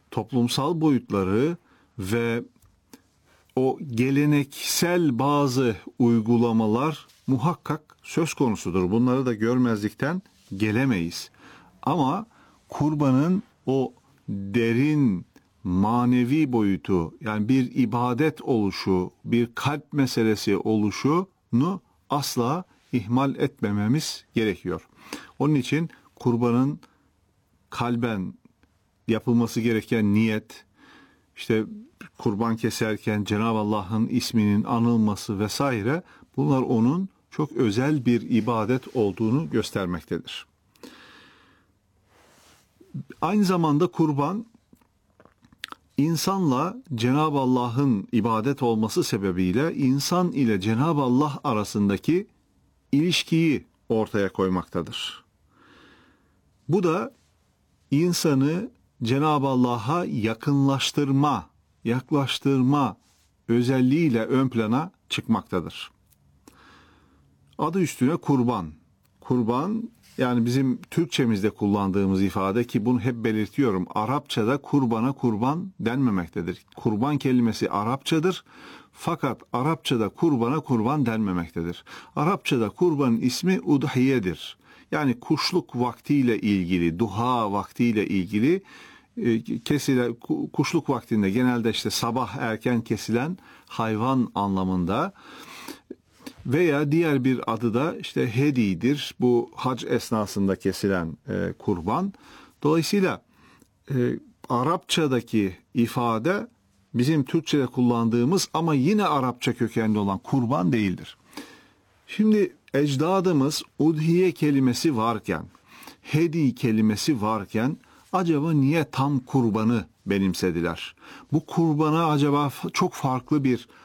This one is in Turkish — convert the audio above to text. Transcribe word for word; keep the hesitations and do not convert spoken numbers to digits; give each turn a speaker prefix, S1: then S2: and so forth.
S1: toplumsal boyutları ve o geleneksel bazı uygulamalar muhakkak söz konusudur. Bunları da görmezlikten gelemeyiz. Ama kurbanın o derin manevi boyutu, yani bir ibadet oluşu, bir kalp meselesi oluşunu asla ihmal etmememiz gerekiyor. Onun için kurbanın kalben yapılması gereken niyet, işte kurban keserken Cenab-ı Allah'ın isminin anılması vesaire, bunlar onun çok özel bir ibadet olduğunu göstermektedir. Aynı zamanda kurban, insanla Cenab-ı Allah'ın ibadet olması sebebiyle insan ile Cenab-ı Allah arasındaki ilişkiyi ortaya koymaktadır. Bu da insanı Cenab-ı Allah'a yakınlaştırma, yaklaştırma özelliğiyle ön plana çıkmaktadır. Adı üstüne kurban. Kurban, yani bizim Türkçemizde kullandığımız ifade, ki bunu hep belirtiyorum. Arapçada kurbana kurban denmemektedir. Kurban kelimesi Arapçadır. Fakat Arapçada kurbana kurban denmemektedir. Arapçada kurbanın ismi udhiyedir. Yani kuşluk vaktiyle ilgili, duha vaktiyle ilgili kesilen, kuşluk vaktinde genelde işte sabah erken kesilen hayvan anlamında, veya diğer bir adı da işte hedidir. Bu hac esnasında kesilen e, kurban. Dolayısıyla e, Arapçadaki ifade bizim Türkçe'de kullandığımız ama yine Arapça kökenli olan kurban değildir. Şimdi ecdadımız udhiye kelimesi varken, hedi kelimesi varken acaba niye tam kurbanı benimsediler? Bu kurbana acaba çok farklı bir